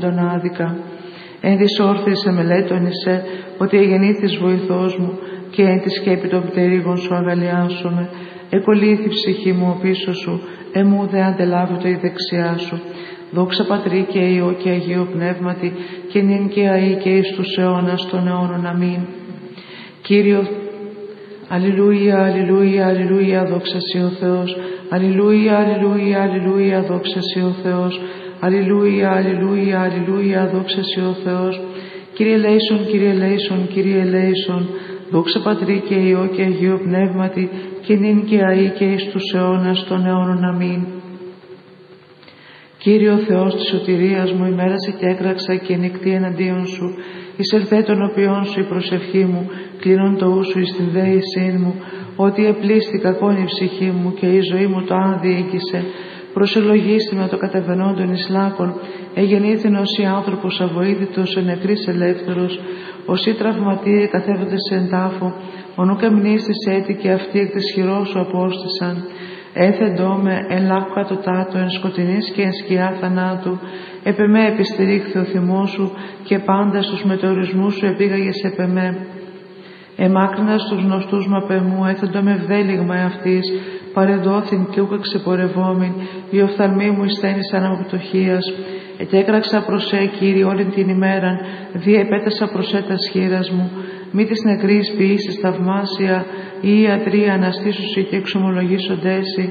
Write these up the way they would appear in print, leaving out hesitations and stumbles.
τον άδικα. Εν της όρθιης εμελέτωνησε, ότι εγεννήθης βοηθός μου, και εν τη σκέπη των πτερίγων σου αγαλιάσομαι. Εκολύθη ψυχή μου πίσω σου, εμού δε αντελάβητο η δεξιά σου. Δόξα Πατρί και Υιό και Αγίο Πνεύματι, και νυν και αεί και εις τους αιώνας των αιώνων. Αμήν. Κύριο, αλληλούια, αλληλούια, αλληλούια, δόξα σοι ο Θεός. Αλληλούια, αλληλούια, αλληλούια, δόξα σοι ο Θεός. Αλληλούια, αλληλούια, αλληλούια, δόξα σοι ο Θεός. Κύριε ελέησον, Κύριε ελέησον, Κύριε ελέησον. Δόξα Πατρί και Υιό και Αγίο Πνεύματι, και νυν και αεί και εις τους αιώνας των αιώνων. Αμήν. Κύριε ο Θεός της σωτηρίας μου, ημέρασε και έκραξα και νυχτή εναντίον σου. Εισελθέ των οποίων σου η προσευχή μου, κλείνον το ου σου εις την δέησήν μου. Ότι επλήστη κακόν η ψυχή μου και η ζωή μου το αν διοίκησε. Προσελογίστη με το κατεβαινόντων εις λάκων. Εγεννήθην ως η άνθρωπος αβοήθητος, ο νεκρής ελεύθερος. Όσοι τραυματίε καθέβονται σε εντάφο, ο νου καμνίστης έτη και αυτοί εκ της χειρός σου απόστησαν. Έθεντό με εν λάκου κατωτάτω, εν σκοτεινής και εν σκιά θανάτου. Επ' εμέ επιστηρίχθη ο θυμός σου, και πάντα στους μετεωρισμούς σου επήγαγες επ' εμέ. Εμάκρυνας τους γνωστούς μου απ' εμού, έθεντο με βδέλιγμα εαυτής, παρεδόθην και ούκα ξεπορευόμην, οι οφθαλμοί μου εισθένησαν από πτωχίας. Ετέκραξα προς Κύριε όλη την ημέραν, διεπέτασα προς τα σχήρας μου. Μη της νεκρής ποιήσεις θαυμάσια, ή ιατροί αναστήσουσι και εξομολογήσοντέσι.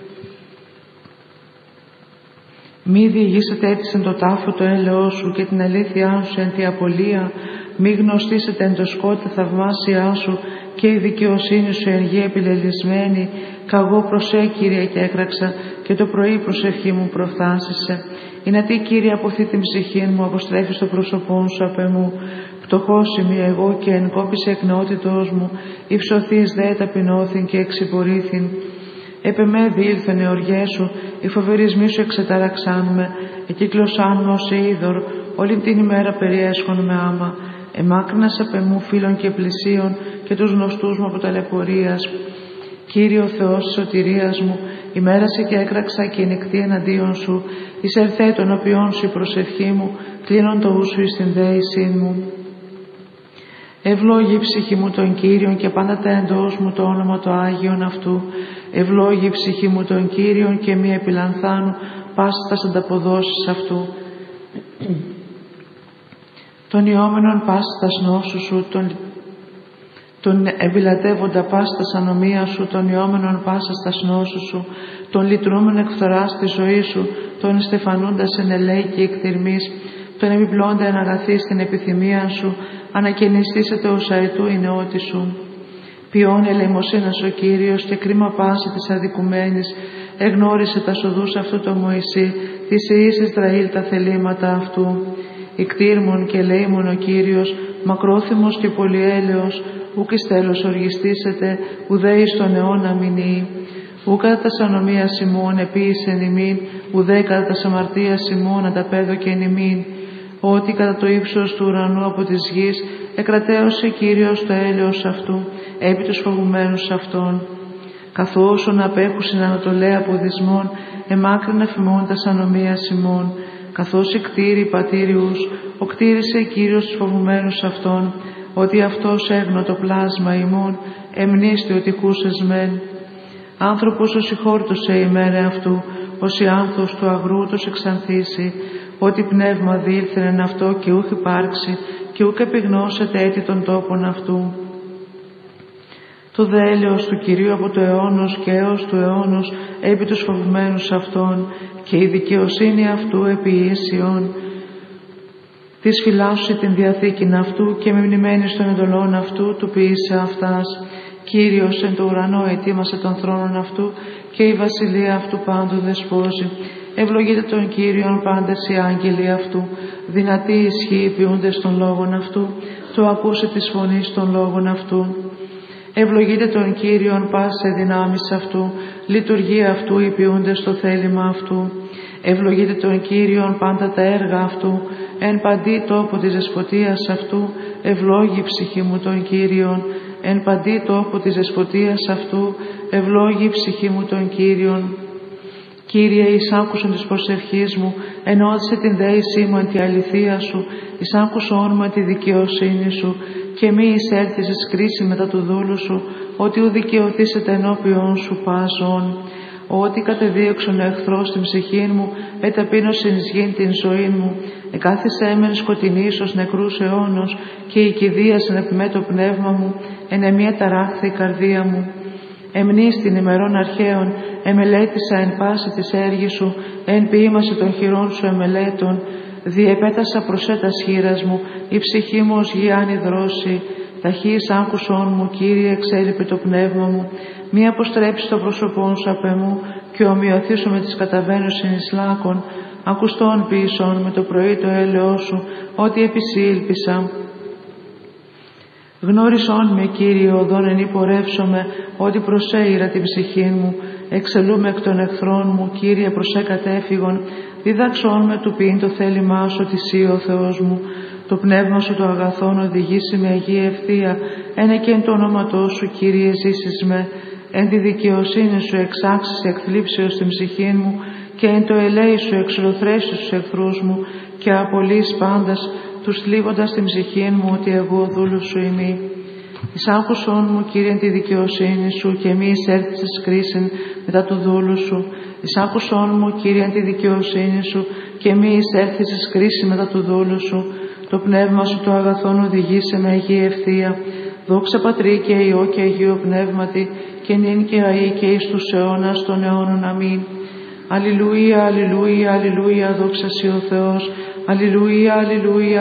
Μη διηγήσετε έτσι εν το τάφο το έλεος σου και την αλήθειά σου εν τη απολία. Μη γνωστήσετε εν το σκότη θαυμάσια σου και η δικαιοσύνη σου εν γη επιλελισμένη. Καγώ προς Κύριε και έκραξα, και το πρωί προσευχή μου προφθάσισε. Είναι τι Κύριε αποθεί την ψυχή μου, αποστρέφεις το πρόσωπόν σου απ' εμού. Πτωχός είμαι εγώ και εν κόπησε εκ νεότητός μου, υψωθείς δε ταπεινώθην και εξυπορήθην. Επ' εμέ διήλθον οι οργές σου, οι φοβερισμοί σου εξετάραξάν με, εκύκλωσάν με ως είδωρ, όλη την ημέρα περιέσχον με άμα. Εμάκρυνας απ' εμού φίλων και πλησίων και τους γνωστούς μου από ταλαιπωρίας. Κύριε ο Θεός της σωτηρίας μου, ημέρασε και έκραξα και νυχτή εναντίον σου, εισερθέ των οποίων σου η προσευχή μου, κλείνον το ου σου εις την δέησήν μου. Ευλόγη η ψυχή μου τον Κύριον και πάντα τα εντός μου το όνομα το Άγιον αυτού. Ευλόγη η ψυχή μου τον Κύριον και μη επιλανθάνου πάστα ανταποδόσεις αυτού. Τον ιόμενον πάστα νόσου σου, τον εμπιλατεύοντα πάστα ανομία σου, τον ιόμενον πάσα στα νόσου σου, τον λυτρούμεν εκφθορά στη ζωή σου, τον στεφανούντας εν ελέη και εκτιρμής, τον επιπλώντα εν αγαθή στην επιθυμία σου, ανακαινιστήσετε ως αετού η νεότη σου. Ποιόν ελεημοσύνας ο Κύριος και κρίμα πάση της αδικουμένης, εγνώρισε τα σοδούς αυτού το Μωυσή, της Ιης Ισραήλ τα θελήματα αυτού. Ικτήρμον και ελεήμον ο Κύριος, μακρόθυμος και πολυέλεος, ουκ εις τέλος οργιστήσετε, ουδέ εις τον αιώνα μηνύει. Ου κατά τας ανομίας ημών επίησεν ημίν, ουδέ κατά τας αμαρτίας ημών ανταπέδωκεν ημίν. Ότι κατά το ύψος του ουρανού από της γης εκρατέωσε Κύριος το έλεος αυτού, επί τους φοβουμένους αυτών. Καθόσον απέχουσιν ανατολέ από δυσμών, εμάκρυνα φημών τας ανομίας ημών. Καθώς εκτήρη πατήριους, οκτήρισε Κύριος τους φοβουμένους αυτών, ότι αυτός έγνω το πλάσμα ημών, εμνήστη ότι χούσες μεν. Άνθρωπος ο συγχώρτωσε η μέρα αυτού, ως η άνθος του αγρού τους εξανθήσει, ότι πνεύμα διήλθεν εν αυτό και ούχ υπάρξει, και ούκ επιγνώσετε έτη των τόπων αυτού. Το δε έλεος του Κυρίου από το αιώνος και έως του αιώνος επί τους φοβουμένους αυτών, και η δικαιοσύνη αυτού επί ίσιον. Της φυλάσσου την διαθήκην αυτού και με μνημένης των εντολών αυτού του ποιήσε αυτάς. Κύριος εν το ουρανό ετοίμασε τον θρόνον αυτού και η βασιλεία αυτού πάντου δεσπόζει. Ευλογείτε τον Κύριον πάντες οι άγγελοι αυτού, δυνατοί ισχύοι ποιούντες των λόγων αυτού, το ακούσε της φωνής των λόγων αυτού. Ευλογείτε τον Κύριον πάσε δυνάμεις αυτού, λειτουργία αυτού οι ποιούντες το θέλημα αυτού. Ευλογείτε τον Κύριον πάντα τα έργα αυτού, εν παντή τόπο της δεσποτείας αυτού, ευλόγη η ψυχή μου τον Κύριον. Εν παντή τόπο της δεσποτείας αυτού, ευλόγη η ψυχή μου τον Κύριον. Κύριε, εισάκουσον της προσευχής μου, ενώδησε την δέησή μου εν τη αληθεία σου, εισάκουσον μου εν τη δικαιοσύνη σου, και μη εισέλθεις εις κρίση μετά του δούλου σου, ότι ου δικαιωθήσετε ενώπιον σου πάσον. Ότι κατεδίωξον ο εχθρός την ψυχή μου, εταπείνωσιν εις γην την ζωή μου, εκάθισέ μεν σκοτεινής ως νεκρούς αιώνος, και η κηδείασεν επί με το πνεύμα μου, εν εμία ταράχθη η καρδία μου. Εμνείς την ημερών αρχαίων, εμελέτησα εν πάση της έργης σου, εν ποίημαση των χειρών σου εμελέτων, διεπέτασα προσέτας χείρας μου, η ψυχή μου ως γιάννη δρόση. Ταχύς άκουσον μου, Κύριε, εξέλιπε το πνεύμα μου, μη αποστρέψεις το πρόσωπόν σου απ' εμού, και ομοιωθήσω με τις καταβαίνουσιν εις λάκων, ακουστών ποιησόν με το πρωί το έλεος σου, ότι επισήλπισα. Γνώρισόν με, Κύριε, οδόν εν υπορεύσομαι, ότι προσέειρα την ψυχή μου, εξελούμε εκ των εχθρών μου, Κύριε, προσέ κατέφυγον, δίδαξόν με του ποιήν το θέλημά σου, ότι εσύ ο Θεός μου. Το πνεύμα σου το αγαθόν οδηγήσει με αγία ευθεία, ένε και εν το όνοματό σου, Κύριε, ζήσεις με, εν τη δικαιοσύνη σου εξάξεις εκθλίψεως την ψυχή μου, και εν το ελέη σου εξολοθρέσεις τους εχθρούς μου, και απολύεις πάντας τους θλίβοντας την ψυχή μου, ότι εγώ δούλου σου ημί. Εισάκουσόν μου, Κύριε, τη δικαιοσύνη σου, και μη εισέλθεις εις κρίσιν μετά του δούλου σου. Εισάκουσόν μου, Κύριε, τη δικαιοσύνη σου, και μη εισέλθεις εις κρίσιν μετά του δούλου σου. Το πνεύμα σου το αγαθόν οδηγήσε με αγία ευθεία. Δόξα Πατρί και Υιό και Αγίο Πνεύματι, και νυν και αεί και εις τους αιώνας των αιώνων. Αμήν. Αλληλούια, αλληλούια, αλληλούια, δόξα σοι ο Θεός. Αλληλούια, αλληλούια.